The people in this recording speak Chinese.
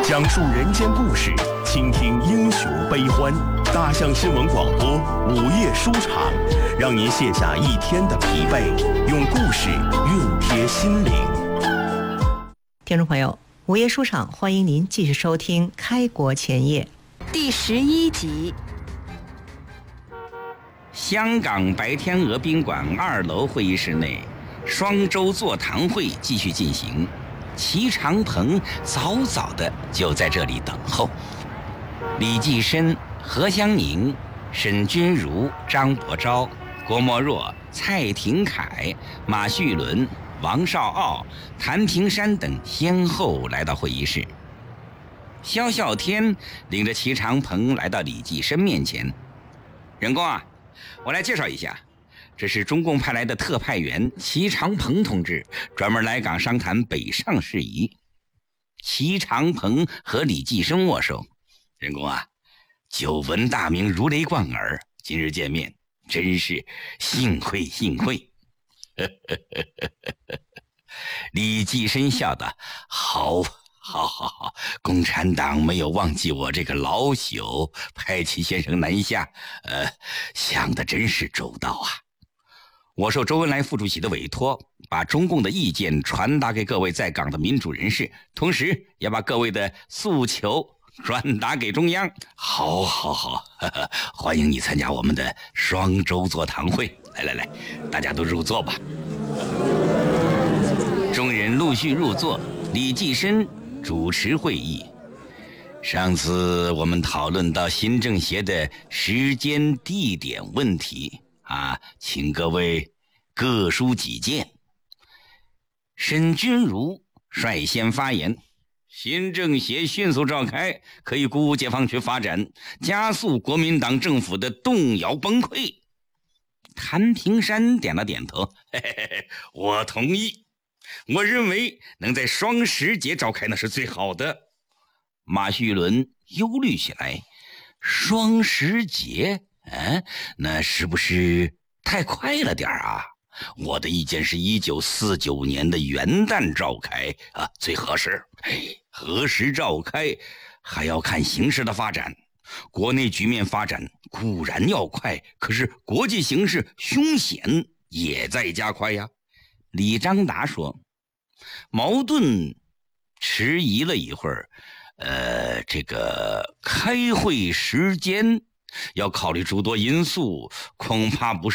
讲述人间故事，倾听英雄悲欢。大象新闻广播午夜书场，让您卸下一天的疲惫，用故事熨贴心灵。 听众朋友，午夜书场欢迎您继续收听《开国前夜》 第11集。 香港白天鹅宾馆2楼会议室内，双周座谈会继续进行。齐长鹏早早的就在这里等候。李济深、何香凝、沈钧儒、张伯钊、郭沫若、蔡廷锴、马叙伦、王绍傲、谭平山等先后来到会议室。萧啸天领着齐长鹏来到李济深面前：“任公啊，我来介绍一下，这是中共派来的特派员齐长鹏同志，专门来港商谈北上事宜。”齐长鹏和李济深握手：“任公啊，久闻大名如雷贯耳，今日见面真是幸会幸会。”李济深笑道：“好，共产党没有忘记我这个老朽，派齐先生南下，想得真是周到啊。我受周恩来副主席的委托，把中共的意见传达给各位在港的民主人士，同时也把各位的诉求转达给中央。好，欢迎你参加我们的双周座谈会。来，大家都入座吧。”众人陆续入座，李济深主持会议。上次我们讨论到新政协的时间地点问题请各位各抒己见。沈钧儒率先发言：“新政协迅速召开，可以鼓舞解放区发展，加速国民党政府的动摇崩溃。”谭平山点了点头：“我同意，我认为能在双十节召开那是最好的。”马叙伦忧虑起来：“双十节？那是不是太快了点啊？我的意见是1949年的元旦召开最合适。何时召开还要看形势的发展，国内局面发展固然要快，可是国际形势凶险也在加快呀。”李章达说。矛盾迟疑了一会儿，这个开会时间要考虑诸多因素，恐怕不是